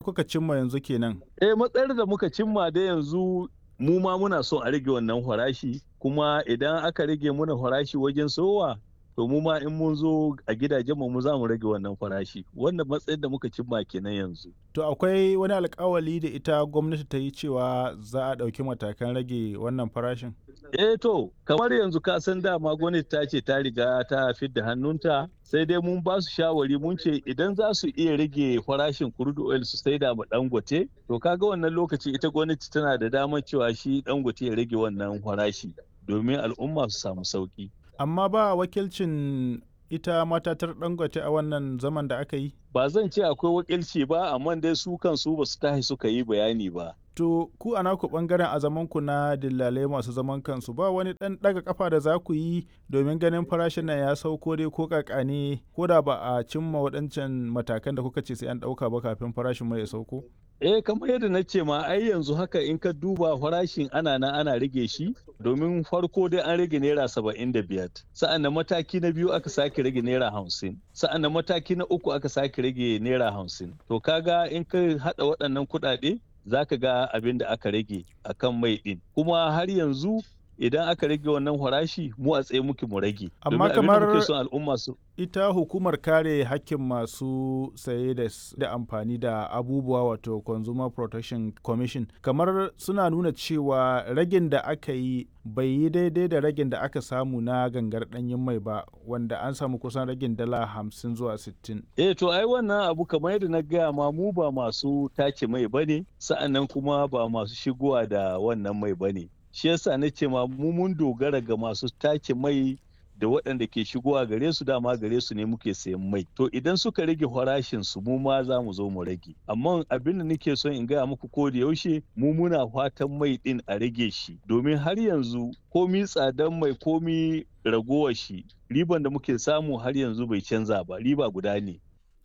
kuka cimma yanzu kenan? Matsayar da muka cimma da yanzu mu ma muna so a rage wannan farashi, kuma idan aka rage muna farashi wajen sowa, to mu ma in mun zo a gidajenmu mu za mu rage wannan farashi. Wannan matsayar da muka cimma kenan yanzu. To akwai wani alkawali da ita gwamnati ta yi cewa za a ɗauki matakan rage wannan farashin? To, kamar yanzu ka san dama gwamnati ta ce ta riga ta fidda hannunta, sai dai mun ba su shawari mun ce idan za su iya rage farashin crude oil su saida ma Dangote, to kaga wannan lokaci ita gwamnati tana da damar cewa shi Dangote ya rage wannan farashi domin al'umma su samu sauki. Amma ba wakilcin ita matatar Dangote a wannan zaman da aka yi? Ba zan ce akwai wakilci ba, amma dai su kansu ba su tashi suka yi bayani ba. To ku a naku bangaren a zamanku na dillalai masu zaman kansu ba wani ɗan ɗaga kafa da za ku yi domin ganin farashin nan ya sauko dai ko kakane ko da ba a cimma waɗancan matakan da kuka ce sai an ɗauka ba kafin farashin mai ya sauko? Kamar yadda na ce ma ai yanzu haka in ka duba farashin ana rage shi, domin farko dai an rage naira 75, sa'an na mataki na biyu aka sake rage naira 50, sa'an na mataki na uku aka sake rage naira 50. To kaga in ka haɗa waɗannan kuɗaɗe za ka ga abin da aka rage a kan mai ɗin, kuma har yanzu idan aka rage wannan farashi mu a tsaye muke mu rage. Amma kamar al'umma su ita hukumar kare hakkin masu saye da amfani da abubuwa wato Consumer Protection Commission kamar suna nuna cewa ragin da aka yi bai yi daidai da ragin da aka samu na gangar ɗanyen mai ba, wanda an samu kusan ragin dala 50 zuwa 60. To ai wannan abu kamar yadda na gaya ma mu ba masu tace mai bane, sa'annan kuma ba masu shigowa da wannan mai bane. Shi yasa na ce ma mu mun dogara ga masu tace mai da waɗanda ke shigowa gare su, dama gare su ne muke sayan mai. To idan suka rage farashin su mu ma za mu zo mu rage. Amma abin da nake son in gaya muku ko da yaushe mu muna fatan mai ɗin a rage shi, domin har yanzu komi tsadan mai komi ragowar shi riban da muke samu har yanzu bai canza ba, riba guda ne.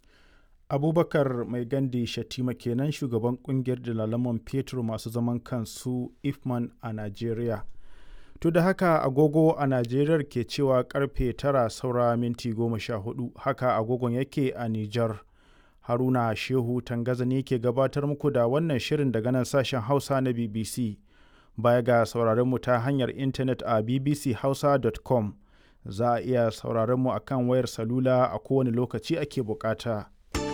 Abubakar Mai Gandi Shatima kenan shugaban kungiyar dalaman fetur masu zaman kansu Ifman a Najeriya. To da haka agogo a Najeriya ke cewa karfe 9 saura minti 14, haka agogon yake a Nijar. Haruna Shehu Tangaza ne ke gabatar muku da wannan shirin daga nan sashen Hausa na BBC. Baya ga sauraron mu ta hanyar intanet a bbchausa.com, za a iya sauraron mu akan wayar salula a kowane lokaci ake bukata.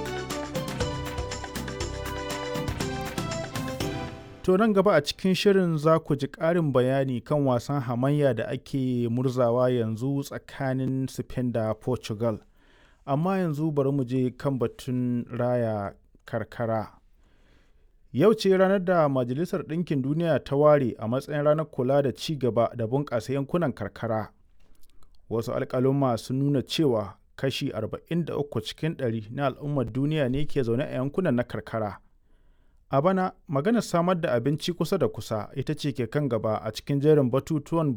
To nan gaba a cikin shirin za ku ji ƙarin bayani kan wasan hamayya da ake murzawa yanzu tsakanin Spain da Portugal. Amma yanzu bari mu je kan batun raya karkara. Yau ce ranar da Majalisar Ɗinkin Duniya ta ware a matsayin ranar kula da ci gaba da bunƙasa yankunan karkara. Wasu alƙaluma sun nuna cewa kashi 43 cikin 100 na al'ummar duniya ne ke zaune a yankunan na karkara. A bana, maganar samar da abinci kusa da kusa ita ce ke kan gaba a cikin jerin batutuwan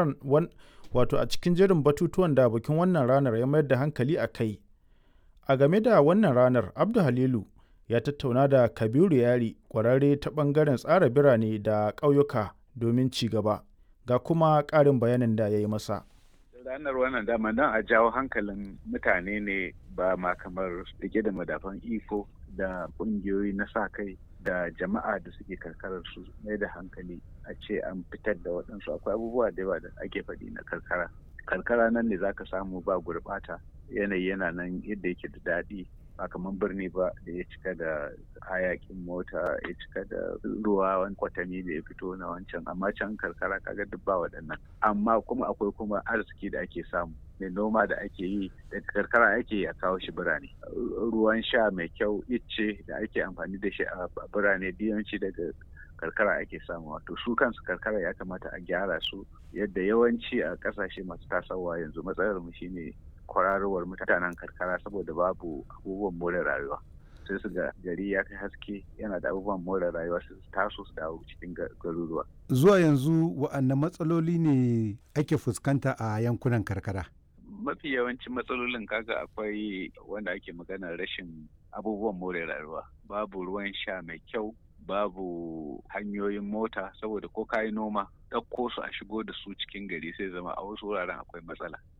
da bikin wannan ranar ya mayar da hankali a kai. A game da wannan ranar, Abdu Halilu ya tattauna da Kabiru Yari, ƙwararre ta ɓangaren tsara birane da ƙauyuka domin ci gaba. Ga kuma ƙarin bayanin da ya yi masa. Ranar wannan dama don a jawo hankalin mutane ne, ba ma kamar rike da madafan iko da ƙungiyoyi na sa kai da jama'a da suke karkarar su mai da hankali a ce an fitar da waɗansu. Akwai abubuwa da yawa da ake faɗi na karkara nan ne za ka samu ba gurɓata, yanayi yana nan yadda yake da daɗi, ba kamar birni ba da ya cika da hayakin mota, ya cika da ruwa wani kwatami da ya fito na wancan. Amma can karkara kaga duk ba waɗannan, amma kuma akwai kuma arziki da ake samu mai noma da ake yi daga karkara ake a kawo shi birane. Ruwan sha mai kyau, icce da ake amfani da shi a birane yawanci daga karkara ake samu. Wato su kansu karkara ya kamata a gyara su, yadda yawanci a kasashe masu tasowa yanzu matsalar mu shine kwararowar mutanen karkara saboda babu abubuwan more rayuwa. Sai su ga gari ya kai haske, yana da abubuwan more rayuwa, su taso su dawo cikin garuruwa. Zuwa yanzu wa'anne matsaloli ne ake fuskanta a yankunan karkara? Mafi yawancin matsalolin kaga akwai wanda ake maganar rashin abubuwan more rayuwa, babu ruwan sha mai kyau, babu hanyoyin mota, saboda ko kayi noma ɗauko su a shigo da su cikin gari sai zama a wasu wuraren akwai matsala.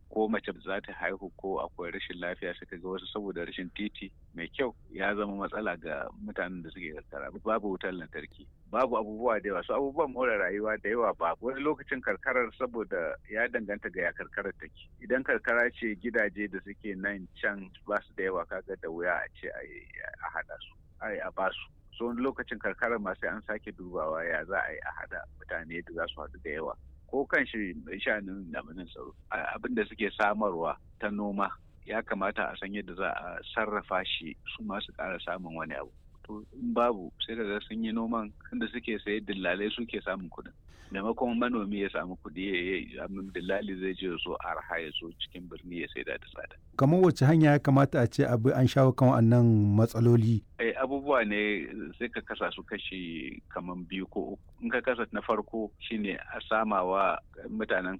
ko mace za ta haihu ko akwai rashin lafiya suka ga wasu saboda rashin titi mai kyau ya zama matsala ga mutanen da suke karkara. Babu wutar lantarki, babu abubuwa da yawa, su abubuwan more rayuwa da yawa babu. Wani lokacin karkarar saboda ya danganta ga ya karkarar take. Idan karkara ce gidaje da suke nan can ba su da yawa kaga da wuya a ce a haɗa su a basu. So wani lokacin karkarar ma sai an sake dubawa ya za a yi a haɗa mutane da za su haɗu da yawa. Ko kan shi sha'anin damanin tsaro abin da suke samarwa ta noma ya kamata a san yadda za a sarrafa shi su masu ƙara samun wani abu. To in babu sai da sun yi noman inda suke saye dillalai suke samun kuɗin. Maimakon manomi ya samu kuɗi dillali zai je so arha ya so cikin birni ya saida da tsada. Kamar wacce hanya ya kamata a ce abu an shawo kan wannan matsaloli? Abubuwa ne sai ka kasa su kashi kamar 2 ko 3. In ka kasa na farko shine a samawa mutanen